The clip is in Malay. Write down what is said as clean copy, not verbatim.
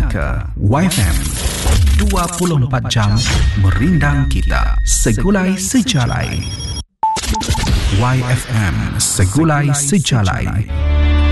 ke YFM 24 jam merindang kita, segulai sejalai. YFM Segulai Sejalai.